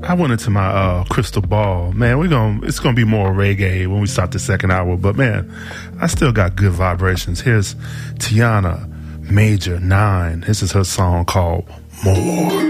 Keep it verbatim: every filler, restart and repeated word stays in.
I went into my uh, crystal ball. Man, we're gonna it's gonna be more reggae when we start the second hour. But man, I still got good vibrations. Here's Tiana Major Nine. This is her song called More.